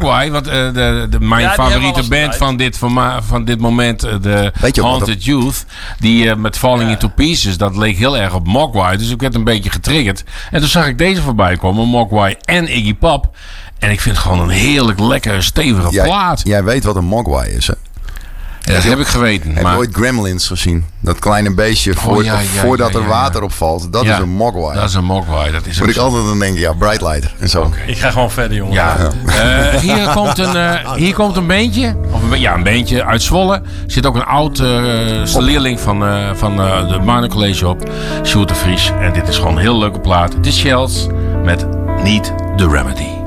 Mogwai, want mijn favoriete band van dit moment, de Haunted Youth, die met Falling Into Pieces, dat leek heel erg op Mogwai. Dus ik werd een beetje getriggerd. En toen zag ik deze voorbij komen, Mogwai en Iggy Pop. En ik vind het gewoon een heerlijk, lekker, stevige plaat. Jij weet wat een Mogwai is, hè? Ja, dat heb ik geweten. Heb je ooit Gremlins gezien? Dat kleine beestje voordat er water opvalt. Dat is een Mogwai. Dat is een Mogwai. Moet ik altijd aan denken, Bright Light en zo. Okay. Ik ga gewoon verder, jongen. Ja. Hier komt een beentje. Een beentje uit Zwolle. Er zit ook een oud leerling van de Minor College op. Sjoerd de Vries. En dit is gewoon een heel leuke plaat. The Shells met Need the Remedy.